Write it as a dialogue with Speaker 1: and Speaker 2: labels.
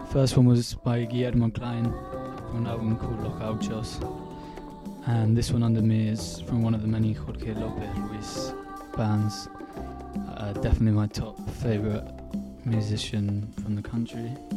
Speaker 1: First one was by Guillermo Klein from an album called Los Gauchos, and this one under me is from one of the many Jorge Lopez Ruiz bands. Definitely my top favourite musician from the country.